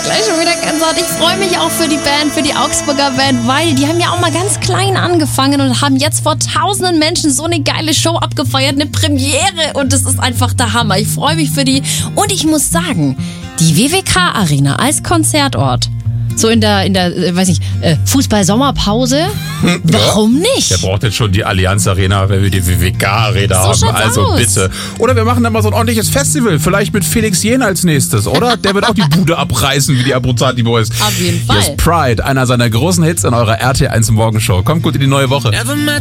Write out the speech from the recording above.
gleich schon wieder Gänsehaut. Ich freue mich auch für die Band, für die Augsburger Band, weil die haben ja auch mal ganz klein angefangen und haben jetzt vor tausenden Menschen so eine geile Show abgefeiert, eine Premiere und das ist einfach der Hammer. Ich freue mich für die und ich muss sagen, die WWK Arena als Konzertort, so in der weiß nicht, Fußball-Sommerpause, warum nicht? Der braucht jetzt schon die Allianz Arena, wenn wir die WWK Arena So haben. Also aus. bitte. Oder wir machen dann mal so ein ordentliches Festival, vielleicht mit Felix Jähn als nächstes, oder? Der wird auch die Bude abreißen wie die Abruzzati Boys. Auf jeden Fall. Hier ist Pride, einer seiner großen Hits in eurer RT1 Morgenshow. Kommt gut in die neue Woche.